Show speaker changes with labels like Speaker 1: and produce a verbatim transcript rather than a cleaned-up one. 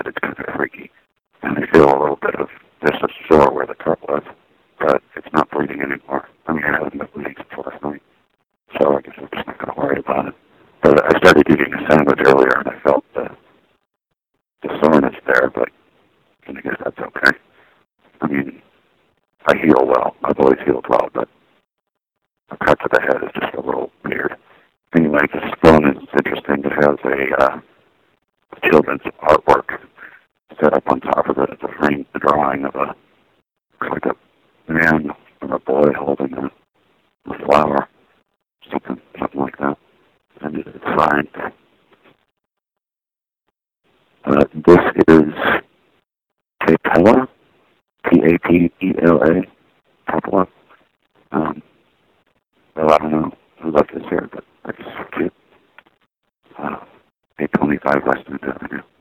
Speaker 1: head. It's kind of freaky. And I feel a little bit of just a sore where the cut was, but it's not bleeding anymore. I mean, I haven't been bleeding since last night, so I guess I'm just not going to worry about it. But I started eating a sandwich earlier, and I felt the, the soreness there, but I guess that's okay. I mean, I heal well. I've always healed well, but a cut to the head is just a little weird. Anyway, this phone is interesting. It has a uh, children's artwork set up on top of it. It's a framed drawing of a, like a man or a boy holding a, a flower, something, something like that. And it's signed. Uh, this is Tapella, P A P E L A, Tapella. Um, well, I don't know who left this here, but I just cute. Uh, eight twenty-five West Newtown.